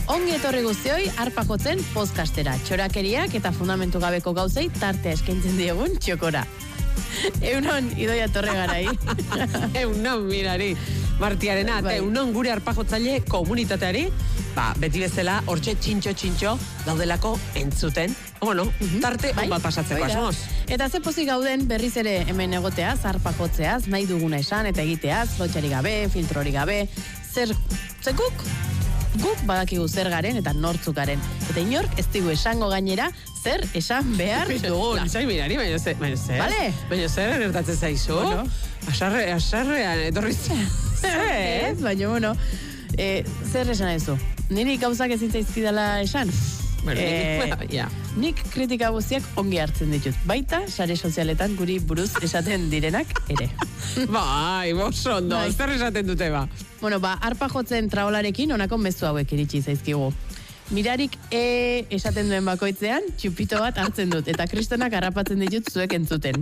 Ongi etorri guztioi arpa jotzen podcastera. Txorakeriak eta fundamentu gabeko gauzei tartea eskaintzen diegun txokora. Eunon, Idoia Torregarai. Eunon, mirari. Martiarena, eta eunon gure arpajotzaile komunitateari, beti bezala, hortxe txintxo daudelako entzuten. Bueno, tarte on bat pasatzeko, asmoz. Eta ze pozik gauden berriz ere hemen egoteaz, arpajotzeaz, nahi duguna esan eta egiteaz, lotxari gabe, filtrori gabe, guk badakigu zer garen eta nortzuk garen. Eta inork ez digu esango gainera zer esan behar dugun. Lasai mirari, baina zer? Vale. Baina zer gertatzen zaizu? Bueno. Asarrean, etorritzen. Ez, baina, bueno, zer esan ezu? Niri gauzak ezin zaizkidala esan? Nik kritika guztiak ongi hartzen ditut. Baita, sare sozialetan guri buruz esaten direnak ere. Bai, ondo, zer esaten dute ba. Bueno, arpa jotzen traolarekin onako mezu hauek iritsi zaizkigu. Mirarik esaten duen bakoitzean, txupito bat hartzen dut, eta kristonak harrapatzen ditut zuek entzuten.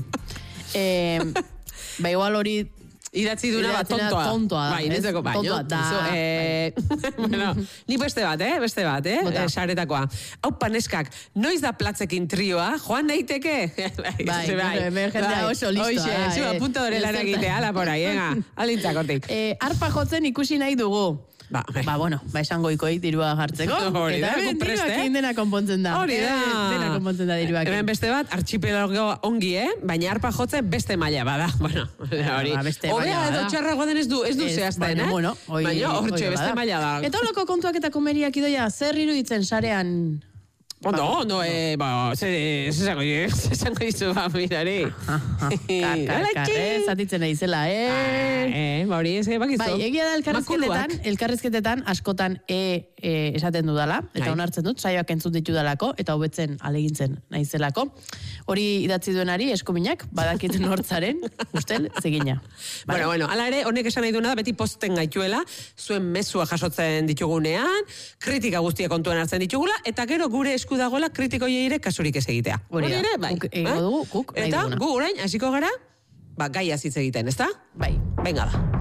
Igual hori idatzi duna tontoa. Bai, nintzeko baino. Bueno, ni beste bat, saretakoa. Hau paneskak, noiz da platzekin trioa? Joan naiteke? Bai, jendea oso listoa. Zua, puntadore lan egitea, ala por ahí, alintzak hortik. Arpa jotzen ikusi nahi dugu. Bueno, esango ikoik dirua jartzeko. Eta hemen diruak dena konpontzen da. Hori da. Dena konpontzen da diruak. Hemen beste bat, archipelago ongi, baina arpa jotzen beste maila bada. Bueno, hori. Obea edo txarragoa den ez du zehazten, baina hortxe beste maila da. Eta holoko kontuak eta komeriak Idoia, zer iruditzen sarean? Ondo, esango dizu, mirari. Zatitzen egizela, Hori, bakizu. Bai, egia da elkarrizketetan askotan esaten dudala, eta onartzen dut, saioak entzun ditu dalako, eta hobetzen alegintzen naizelako. Hori idatzi duenari, eskuminak, badakit nortzaren, ustel, zegina. Bueno, ala ere, honek esan nahi duena da, beti posten gaituela, zuen mezua jasotzen ditugunean, kritika guztia kontuan hartzen ditugula, eta gero gure esku dagoela kritikoiei ere kasurik ez egitea. Hori ere, bai. Eta gu orain, hasiko gara, gaiaz hitz egiten, ezta? Bai. Venga da.